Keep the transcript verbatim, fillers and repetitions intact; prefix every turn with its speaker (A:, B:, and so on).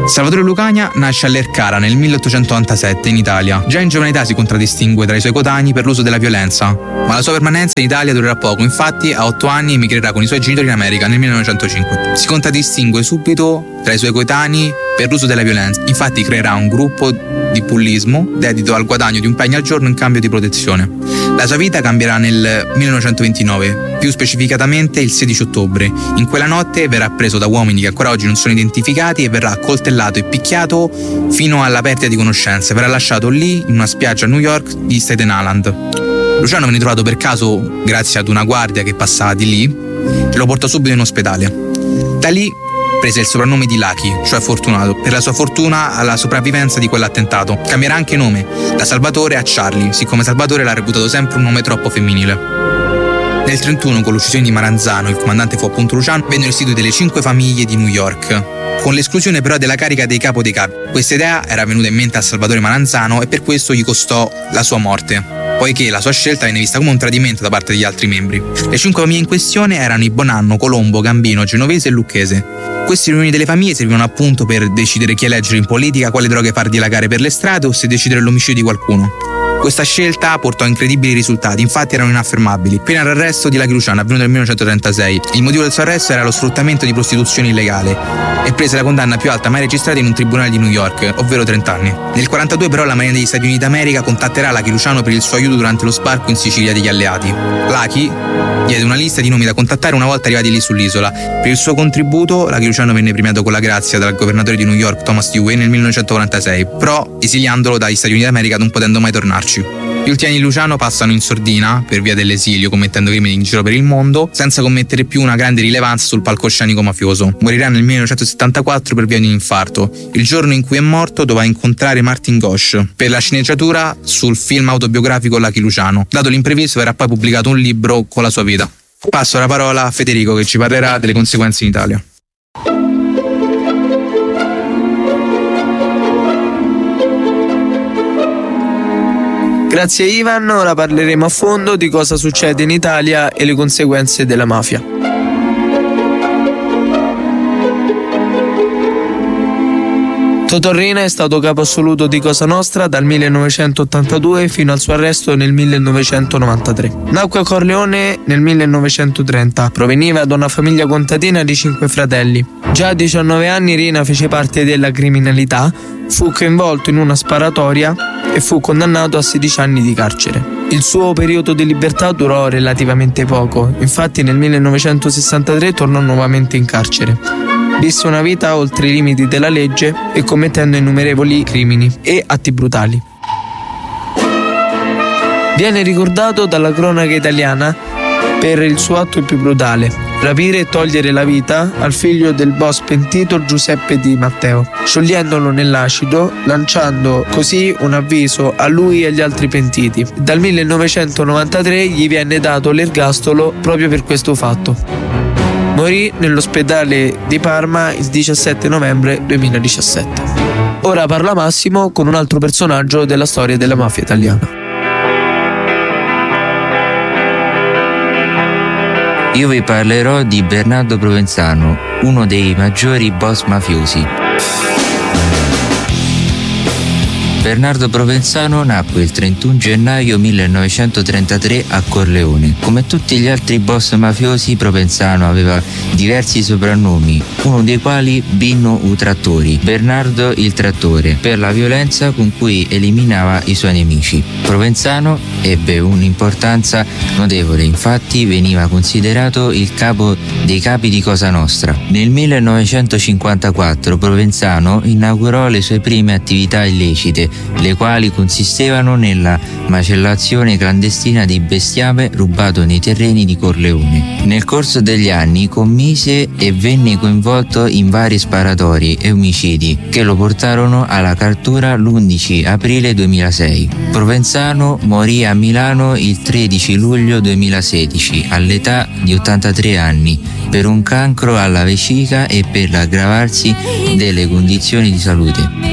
A: Salvatore Lucania nasce all'Ercara nel milleottocentottantasette in Italia. Già in giovane età si contraddistingue tra i suoi coetanei per l'uso della violenza, ma la sua permanenza in Italia durerà poco. Infatti a otto anni emigrerà con i suoi genitori in America nel millenovecentocinque. Si contraddistingue subito tra i suoi coetanei per l'uso della violenza. Infatti creerà un gruppo di bullismo dedito al guadagno di un pegno al giorno in cambio di protezione. La sua vita cambierà nel millenovecentoventinove, più specificatamente il sedici ottobre. In quella notte verrà preso da uomini che ancora oggi non sono identificati e verrà accoltellato e picchiato fino alla perdita di conoscenze. Verrà lasciato lì in una spiaggia a New York di Staten Island. Luciano venne trovato per caso grazie ad una guardia che passava di lì e lo portò subito in ospedale. Da lì prese il soprannome di Lucky, cioè fortunato, per la sua fortuna alla sopravvivenza di quell'attentato. Cambierà anche nome, da Salvatore a Charlie, siccome Salvatore l'ha reputato sempre un nome troppo femminile. Nel trentuno, con l'uccisione di Maranzano, il comandante fu appunto Luciano, vennero istituite le cinque famiglie di New York, con l'esclusione però della carica dei capo dei capi. Questa idea era venuta in mente a Salvatore Maranzano e per questo gli costò la sua morte, poiché la sua scelta venne vista come un tradimento da parte degli altri membri. Le cinque famiglie in questione erano i Bonanno, Colombo, Gambino, Genovese e Lucchese. Queste riunioni delle famiglie servivano appunto per decidere chi eleggere in politica, quale droghe far dilagare per le strade o se decidere l'omicidio di qualcuno. Questa scelta portò incredibili risultati, infatti erano inaffermabili. Fino all'arresto di Lucky Luciano, avvenuto nel millenovecentotrentasei. Il motivo del suo arresto era lo sfruttamento di prostituzione illegale e prese la condanna più alta mai registrata in un tribunale di New York, ovvero trenta anni. Nel quarantadue però la Marina degli Stati Uniti d'America contatterà Lucky Luciano per il suo aiuto durante lo sbarco in Sicilia degli alleati. Lucky diede una lista di nomi da contattare una volta arrivati lì sull'isola. Per il suo contributo Lucky Luciano venne premiato con la grazia dal governatore di New York Thomas Dewey nel millenovecentoquarantasei, però esiliandolo dagli Stati Uniti d'America non potendo mai tornarci. Gli ultimi anni di Luciano passano in sordina per via dell'esilio, commettendo crimini in giro per il mondo, senza commettere più una grande rilevanza sul palcoscenico mafioso. Morirà nel millenovecentosettantaquattro per via di un infarto. Il giorno in cui è morto doveva incontrare Martin Gosch per la sceneggiatura sul film autobiografico Lucky Luciano. Dato l'imprevisto, verrà poi pubblicato un libro con la sua vita. Passo la parola a Federico, che ci parlerà delle conseguenze in Italia.
B: Grazie Ivan, ora parleremo a fondo di cosa succede in Italia e le conseguenze della mafia. Totò Riina è stato capo assoluto di Cosa Nostra dal millenovecentottantadue fino al suo arresto nel millenovecentonovantatré. Nacque a Corleone nel millenovecentotrenta, proveniva da una famiglia contadina di cinque fratelli. Già a diciannove anni Riina fece parte della criminalità, fu coinvolto in una sparatoria e fu condannato a sedici anni di carcere. Il suo periodo di libertà durò relativamente poco, infatti nel millenovecentosessantatré tornò nuovamente in carcere. Visse una vita oltre i limiti della legge e commettendo innumerevoli crimini e atti brutali. Viene ricordato dalla cronaca italiana per il suo atto più brutale: rapire e togliere la vita al figlio del boss pentito Giuseppe Di Matteo, sciogliendolo nell'acido, lanciando così un avviso a lui e agli altri pentiti. Dal millenovecentonovantatré gli viene dato l'ergastolo proprio per questo fatto. Morì nell'ospedale di Parma il diciassette novembre duemiladiciassette. Ora parla Massimo con un altro personaggio della storia della mafia italiana.
C: Io vi parlerò di Bernardo Provenzano, uno dei maggiori boss mafiosi. Bernardo Provenzano nacque il trentuno gennaio millenovecentotrentatré a Corleone. Come tutti gli altri boss mafiosi, Provenzano aveva diversi soprannomi, uno dei quali Binno U Trattori, Bernardo il Trattore, per la violenza con cui eliminava i suoi nemici. Provenzano ebbe un'importanza notevole, infatti veniva considerato il capo dei capi di Cosa Nostra. Nel millenovecentocinquantaquattro Provenzano inaugurò le sue prime attività illecite, le quali consistevano nella macellazione clandestina di bestiame rubato nei terreni di Corleone. Nel corso degli anni commise e venne coinvolto in vari sparatori e omicidi che lo portarono alla cattura l'undici aprile duemilasei. Provenzano morì a Milano il tredici luglio duemilasedici all'età di ottantatré anni per un cancro alla vescica e per l'aggravarsi delle condizioni di salute.